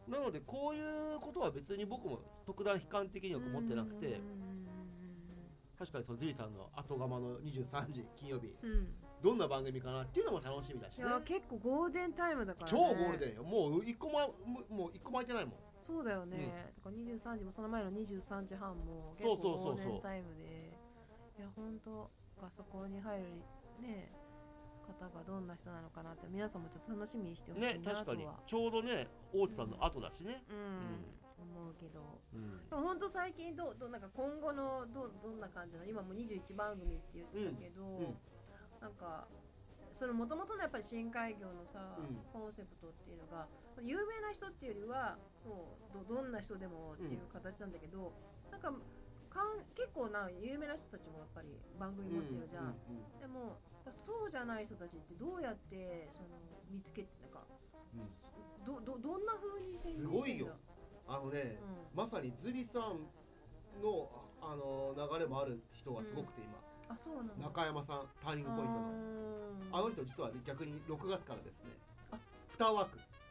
なのでこういうことは別に僕も特段悲観的には思ってなくて、確かにそのジリさんの後釜の23時金曜日、どんな番組かなっていうのも楽しみだしね。 いや結構ゴールデンタイムだからね。 超ゴールデンよ。もう一個も空いてないもん。 そうだよね、だから23時もその前の23時半も結構ゴールデンタイムで、いや本当あそこに入るね方がどんな人なのかなって皆さんもちょっと楽しみにしてほしいなとは、 ね、確かにちょうどね大地さんの後だしね、 思うけど、でも本当最近なんか今後のどんな感じの、今も21番組って言ってたけど、なんかその元々のやっぱり深海魚のさ、コンセプトっていうのが有名な人っていうよりはもうどんな人でもっていう形なんだけど、なんか結構な有名な人たちもやっぱり番組持ってるじゃん、でもそうじゃない人たちってどうやってその見つけてなんか、どんな風にすごいよ。まさにズリさんの流れもある人がすごくて今、 そうなの。 中山さん、ターニングポイントのあの人、実は逆に6月からですね、2枠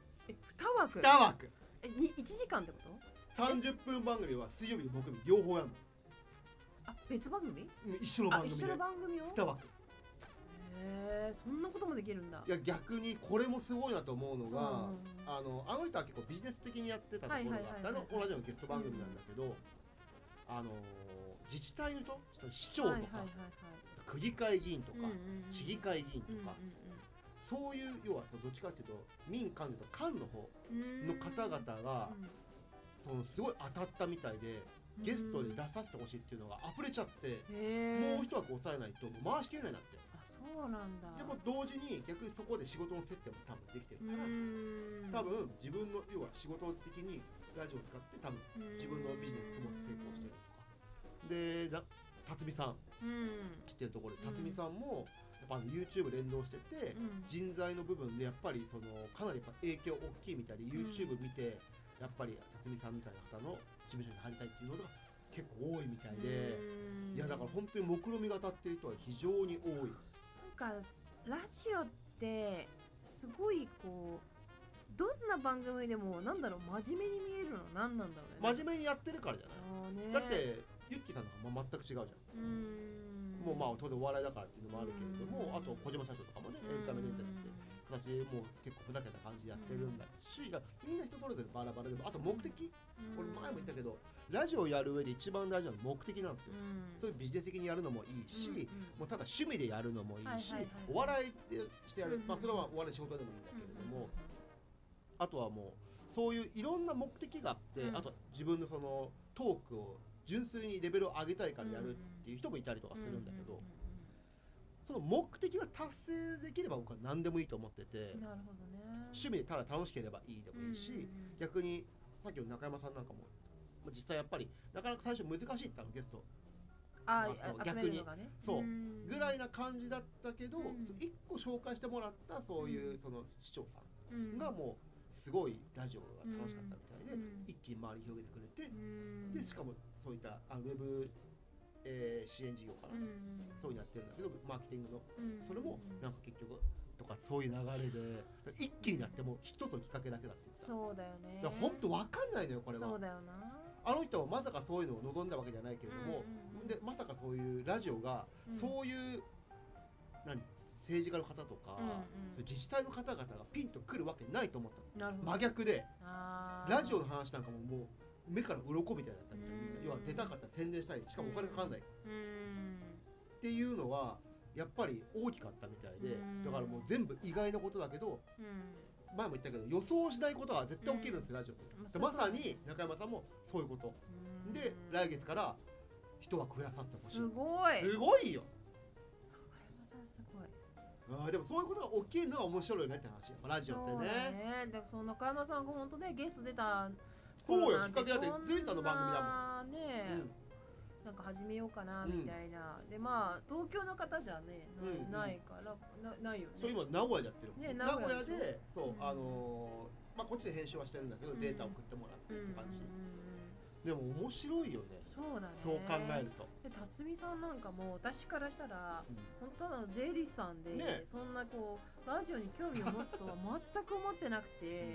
2枠 1時間ってこと？ 30分番組は水曜日と木曜日両方やるの。 別番組？ 一緒の番組で一緒の番組を 2枠。 そんなこともできるんだ。 いや逆にこれもすごいなと思うのが、あの人は結構ビジネス的にやってたところが同じようなゲスト番組なんだけど、自治体の人、市長とか区議会議員とか市議会議員とか、そういう要はどっちかっていうと民間でいうと官の方の方々がそのすごい当たったみたいで、ゲストで出させてほしいっていうのが溢れちゃって、もう一枠抑えないと回しきれないなって。 そうなんだ。 でも同時に逆にそこで仕事の接点も多分できてるから、多分自分の要は仕事的にラジオを使って多分自分のビジネスも成功してるとかで、辰巳さん、知ってるところで辰巳さんもやっぱYouTube 連動してて、人材の部分でやっぱりそのかなりやっぱ影響大きいみたいで、YouTube 見てやっぱり辰巳さんみたいな方の事務所に入りたいっていうのが結構多いみたいで、いやだから本当に目論みが当たってる人は非常に多い。 なんかラジオってすごいこうどんな番組でもなんだろう、真面目に見えるのは何なんだろうね。 真面目にやってるからじゃない。だってユッキーさんとか全く違うじゃん。もうまあ当然お笑いだからっていうのもあるけれども、あと小島社長とかもね、エンタメレンタルって形でもう結構ふざけた感じでやってるんだし、みんな人それぞれバラバラでも、あと目的、俺前も言ったけどラジオやる上で一番大事なのは目的なんですよ。そういうビジネス的にやるのもいいし、もうただ趣味でやるのもいいし、お笑いでしてやる、まあそれはお笑い仕事でもいいんだけれども、あとはもうそういういろんな目的があって、あと自分のそのトークを純粋にレベルを上げたいからやるっていう人もいたりとかするんだけど、その目的が達成できれば僕は何でもいいと思ってて、趣味でただ楽しければいいでもいいし、逆にさっきの中山さんなんかも実際やっぱりなかなか最初難しいってゲスト逆にそうぐらいな感じだったけど、1個紹介してもらったそういうその市長さんがもうすごいラジオが楽しかったみたいで、一気に周り広げてくれて、でしかもそういったウェブ支援事業かな、そういうのやってるんだけど、マーケティングのそれもなんか結局とかそういう流れで一気にやっても一つのきっかけだけだって言ってた。 そうだよね。 だから本当わかんないのよこれは。 そうだよな。 あの人はまさかそういうのを望んだわけじゃないけれども、でまさかそういうラジオが、そういう政治家の方とか、自治体の方々がピンとくるわけないと思ったの。真逆でラジオの話なんかもう目から鱗みたいだったみたいな、要は出たかったら宣伝したい、しかもお金かかんないっていうのはやっぱり大きかったみたいで、だからもう全部意外なことだけど、前も言ったけど予想しないことは絶対起きるんですよ、ラジオって。まさに中山さんもそういうことで、来月から人は増やさせてほしい。すごいよ。でもそういうことが起きるのは面白いよねって話、ラジオってね。 だからその中山さんが本当ねゲスト出たそうよ、きっかけだってズリさんの番組だもんね。なんか始めようかなみたいな、でまあ東京の方じゃねないからないよね。 そう今名古屋でやってる。名古屋でそうまあこっちで編集はしてるんだけど、データ送ってもらってって感じ。でも面白いよね。 そうだね。 そう考えると。 で辰巳さんなんかも私からしたら本当の税理士さんで、そんなこうラジオに興味を持つとは全く思ってなくて、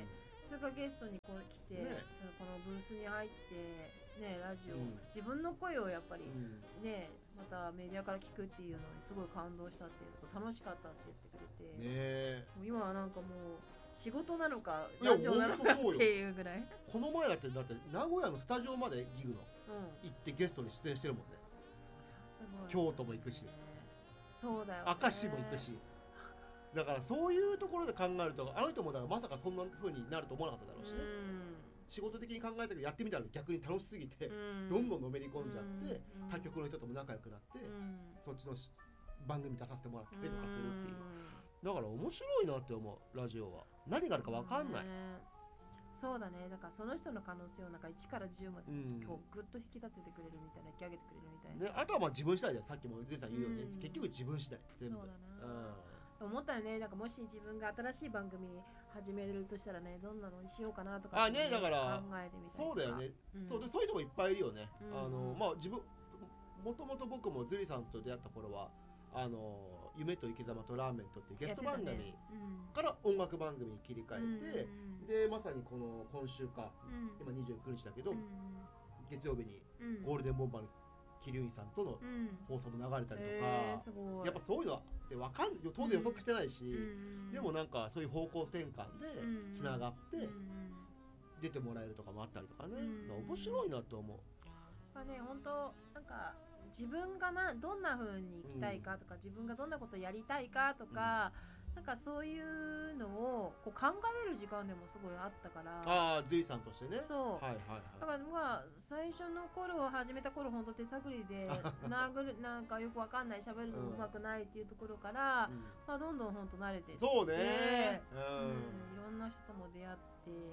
それがゲストにこう来て、 ね、 そのこのブースに入ってねラジオ、 うん、 自分の声をやっぱり、 うん、 ねまたメディアから聞くっていうのにすごい感動したっていうと楽しかったって言ってくれて、 ね、 もう今はなんかもう仕事なのかラジオなのかっていうぐらい。 この前だって名古屋のスタジオまでギグの、行ってゲストに出演してるもんね。 そりゃすごい、 京都も行くし、 そうだよ、ね、 明石も行くし、だからそういうところで考えるとあの人もだからまさかそんな風になると思わなかっただろうしね、仕事的に考えたけどやってみたら逆に楽しすぎて、どんどんのめり込んじゃって、他局の人とも仲良くなって、そっちの番組出させてもらったりとかするっていう、だから面白いなって思う。ラジオは何があるか分かんない、 そうだね。だからその人の可能性をなんか1から10までこうグッと引き立ててくれるみたいな、引き上げてくれるみたいな、 ね、あとはまあ自分次第でさっきも出た言うように、結局自分次第全部。 そうだな、思ったよね。なんかもし自分が新しい番組始めるとしたらね、どんなのにしようかなとか、 ね、だから考えてみたい。 そうだよね、そういう人もいっぱいいるよね。まあ自分もともと僕もズリさんと出会った頃は夢と生き様とラーメンとっていうゲスト番組から音楽番組に切り替えて、でまさにこの今週か、今29日だけど、月曜日にゴールデンボンバーの桐生さんとの放送も流れたりとか、やっぱそういうのって分かんない、当然予測してないし、でもなんかそういう方向転換でつながって出てもらえるとかもあったりとかね、面白いなと思う。 ね、本当なんか自分がどんな風に生きたいかとか、自分がどんなことをやりたいかとか、なんかそういうのをこう考えれる時間でもすごいあったから。 ズリさんとしてね。 そう、 はいはいはい、 だからまあ最初の頃始めた頃本当手探りでなんかよくわかんない、喋るのうまくないっていうところから、まあ、どんどん本当慣れてって、 そうね、 いろんな人とも出会って、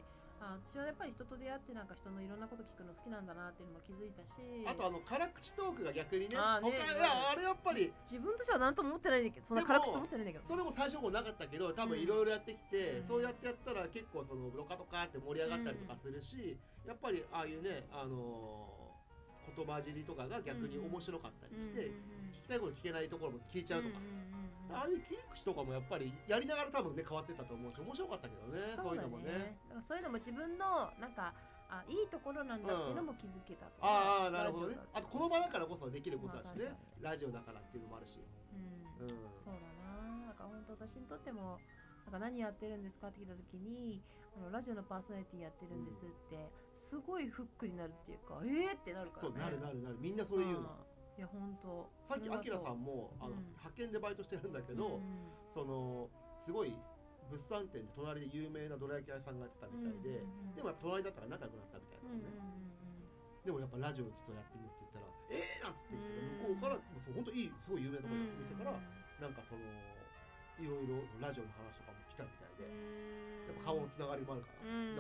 私はやっぱり人と出会ってなんか人のいろんなこと聞くの好きなんだなっていうのも気づいたし、 あと辛口トークが逆にね、 あれやっぱり自分としては何とも思ってないんだけど、そんな辛口と思ってないんだけど、 それも最初もなかったけど、多分いろいろやってきて、そうやってやったら結構そのドカドカって盛り上がったりとかするし、やっぱりああいうね、言葉尻とかが逆に面白かったりして、聞きたいこと聞けないところも聞いちゃうとか、ああいう切り口とかもやっぱりやりながら多分ね変わってったと思うし、面白かったけどね、そういうのもね。 そういうのも自分のなんかいいところなんだっていうのも気づけたと。 なるほどね。あとこの場だからこそできることだしね、ラジオだからっていうのもあるし。 そうだな。なんか本当私にとってもなんか何やってるんですかって聞いた時に、ラジオのパーソナリティやってるんですってすごいフックになるっていうか、ってなるからね。 そうなるみんなそれ言うの。 いや本当。 さっきアキラさんも派遣でバイトしてるんだけど、そのすごい物産展で隣で有名などら焼き屋さんがやってたみたいで、でもやっぱ隣だったから仲良くなったみたいなね。でもやっぱラジオ実はやってみるって言ったらなんつって言って、向こうから本当いいすごい有名なところの店からなんかそのいろいろラジオの話とかも来たみたいで、やっぱ顔のつながりもあるから、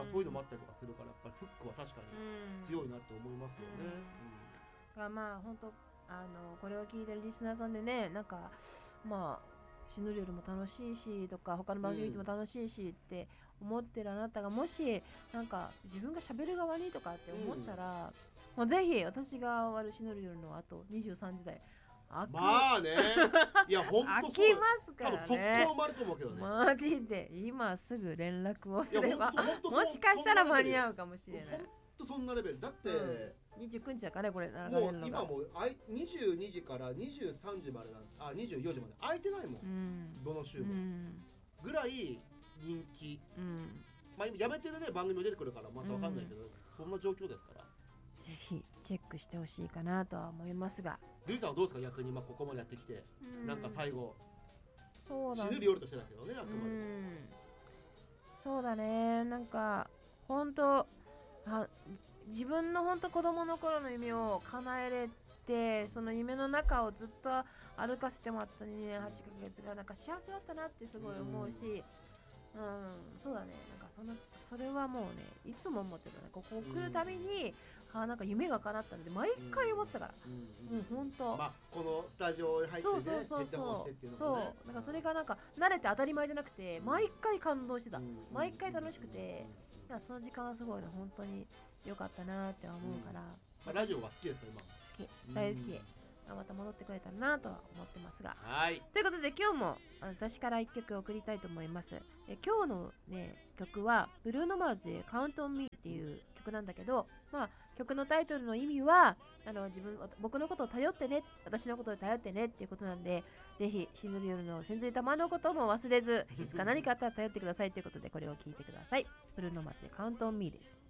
そういうのもあったりとかするから、やっぱりフックは確かに強いなって思いますよね。 まあ本当これを聞いてるリスナーさんでね、なんかまあシヌリオルも楽しいしとか他の番組も楽しいしって思ってるあなたがもしなんか自分が喋る側にとかって思ったら、もうぜひ私が終わるシヌリオルのあと23時台まあね、いや本当そう。 飽きますからね。 多分速攻生まれると思うけどね。 マジで今すぐ連絡をすればもしかしたら間に合うかもしれない。 本当そんなレベルだって。 29日だからね、これもう今も22時から23時まで24時まで空いてないもん、どの週も、ぐらい人気、まあ今やめてるね番組も出てくるからまた分かんないけど、そんな状況ですから、 ぜひチェックしてほしいかなとは思いますが、 ズリさんはどうですか、逆にここまでやってきて、なんか最後死ぬりおるとしてたけどね、あくまで。 そうだね、なんか本当自分の本当子供の頃の夢を叶えれて、その夢の中をずっと歩かせてもらった2年8ヶ月がなんか幸せだったなってすごい思うし、そうだね、なんかそれはもうねいつも思ってたね。ここ来るたびになんか夢が叶ったので毎回思ってたから、もう本当、 まあこのスタジオに入ってね、 そうなんかそれがなんか慣れて当たり前じゃなくて毎回感動してた、毎回楽しくて、いやその時間はすごいね本当に良かったなって思うから。 ラジオが好きですか今？ 好き、大好き。 また戻ってくれたらなとは思ってますが、 はい、 ということで今日も私から1曲送りたいと思います。今日の、ね、曲はブルーノマーズで Count on Me っていう曲なんだけど、まあ、曲のタイトルの意味は僕のことを頼ってね、私のことを頼ってねっていうことなんで、ぜひ死ぬ夜の潜水玉のことも忘れず、いつか何かあったら頼ってくださいということで、これを聞いてください。ブルーノマーズで Count on Me です。